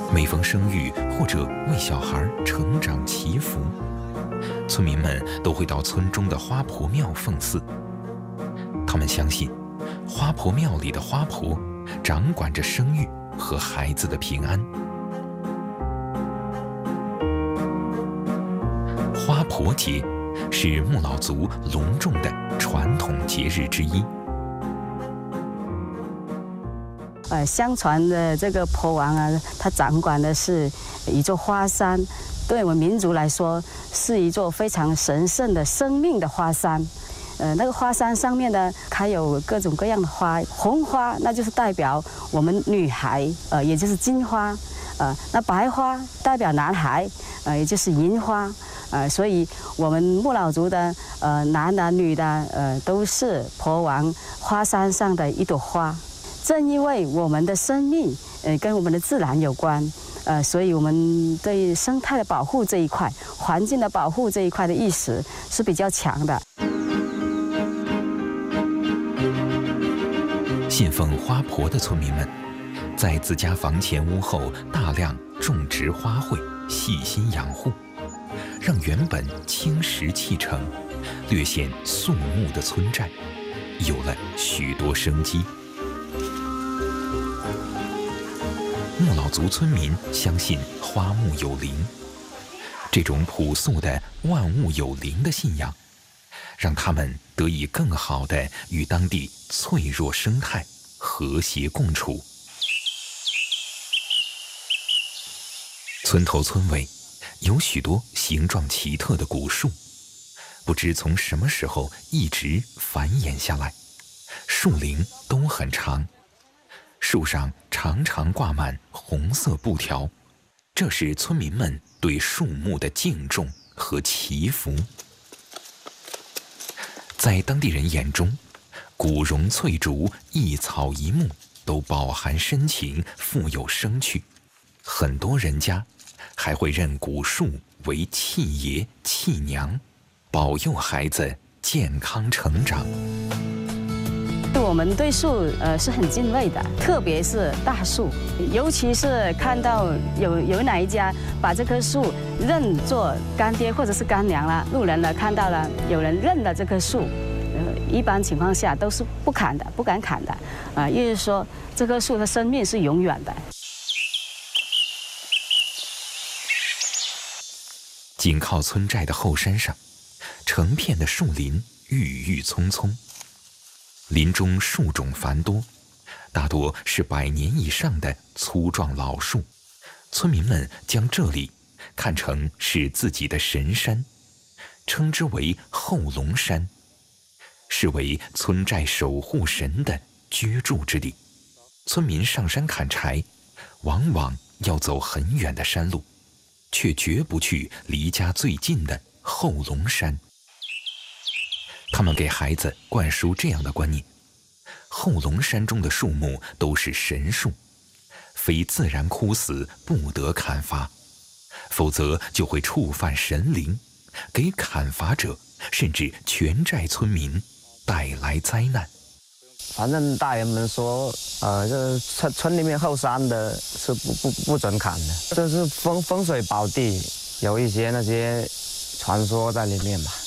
每逢生育或者为小孩成长祈福，村民们都会到村中的花婆庙奉祀。他们相信，花婆庙里的花婆掌管着生育和孩子的平安。花婆节是木老族隆重的传统节日之一。 相传的这个婆王啊，他掌管的是一座花山，对我们民族来说，是一座非常神圣的生命的花山。那个花山上面呢，开有各种各样的花，红花那就是代表我们女孩，也就是金花，那白花代表男孩，也就是银花，所以我们木老族的男的女的，都是婆王花山上的一朵花。正因为我们的生命，跟我们的自然有关，所以我们对生态的保护这一块、环境的保护这一块的意识是比较强的。 信奉花婆的村民们，在自家房前屋后大量种植花卉，细心养护，让原本青石砌成、略显肃穆的村寨，有了许多生机。木老族村民相信花木有灵，这种朴素的万物有灵的信仰，让他们得以更好地与当地脆弱生态和谐共处。村头村尾有许多形状奇特的古树，不知从什么时候一直繁衍下来，树龄都很长，树上常常挂满红色布条，这是村民们对树木的敬重和祈福。在当地人眼中，古榕翠竹一草一木都饱含深情，富有生趣。很多人家还会认古树为契爷契娘，保佑孩子健康成长。 我们对树是很敬畏的，特别是大树，尤其是看到有哪一家把这棵树认作干爹或者是干娘了，路人呢看到了有人认了这棵树，一般情况下都是不砍的，不敢砍的，意思说这棵树的生命是永远的。 紧靠村寨的后山上，成片的树林郁郁葱葱。林中树种繁多，大多是100年以上的粗壮老树。村民们将这里看成是自己的神山，称之为后龙山，视为村寨守护神的居住之地。村民上山砍柴，往往要走很远的山路，却绝不去离家最近的后龙山。他们给孩子灌输这样的观念：后龙山中的树木都是神树，非自然枯死不得砍伐，否则就会触犯神灵，给砍伐者甚至全寨村民带来灾难。 反正大人们说，这村里面后山的是不准砍的，这是风水宝地，有一些那些传说在里面吧。